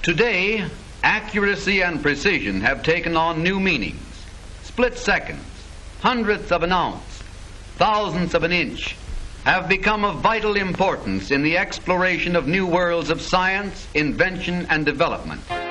Today, accuracy and precision have taken on new meanings. Split seconds, hundredths of an ounce, thousandths of an inch have become of vital importance in the exploration of new worlds of science, invention, and development.